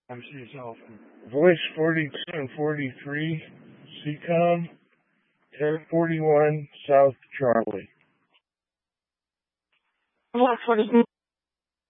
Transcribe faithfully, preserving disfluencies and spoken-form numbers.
I'm yourself. Voice forty-two and forty-three, C COM, ten forty-one South Charlie. Voice forty-two.